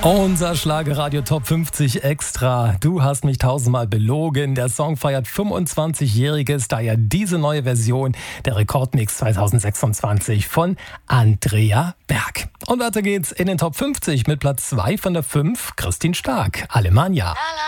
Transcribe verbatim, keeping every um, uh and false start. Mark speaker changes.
Speaker 1: Unser Schlagerradio Top fünfzig Extra. Du hast mich tausendmal belogen. Der Song feiert fünfundzwanzigjähriges, daher diese neue Version der Rekordmix zweitausendsechsundzwanzig von Andrea Berg. Und weiter geht's in den Top fünfzig mit Platz zwei von der fünf, Christine Stark, Alemannia.